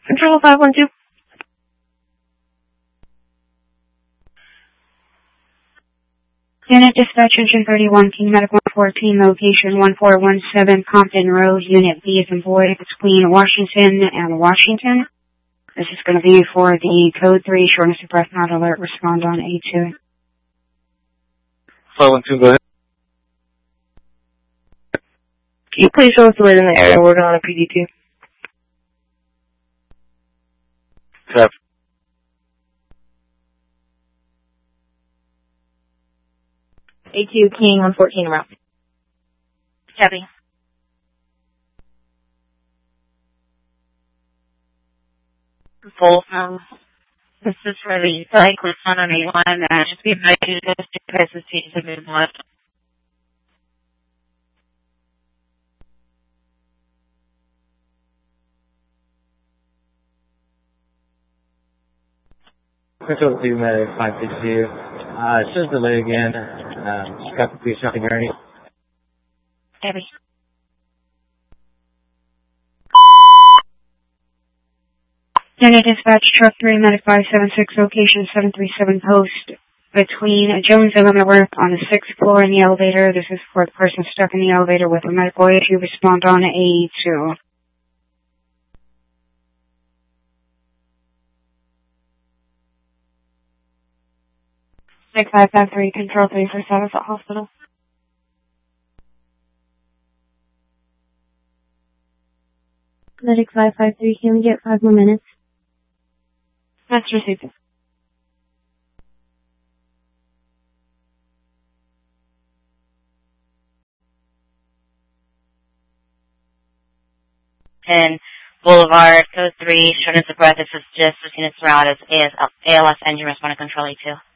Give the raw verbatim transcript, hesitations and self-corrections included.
Control five one two. Unit Dispatch Engine thirty-one, King Medic one fourteen, location one four one seven Compton Road, Unit B as in boy, between Washington and Washington. This is going to be for the Code three, shortness of breath, not alert, respond on A two. five one two, go ahead. Can you please show us the way in the area we're on a P D two? Copy. A two, King one fourteen, route. Copy. Folsom. This is for the cyclist one on A one. Uh, just be advised to those two places to move left. Control two, Medic five six two. Uh, it's just delayed again. Um, just got the police shopping journey. Copy. Unit Dispatch Truck three, Medic five seven six, location seven three seven Post, between Jones and Leavenworth on the sixth floor in the elevator. This is for the person stuck in the elevator with a medical issue. Respond on A two. six five five three, Control three for status at hospital. Medic five five three, can we get five more minutes? That's received. ten Boulevard, Code three, shortness of breath. This is just between its route as A L S engine responding control A two.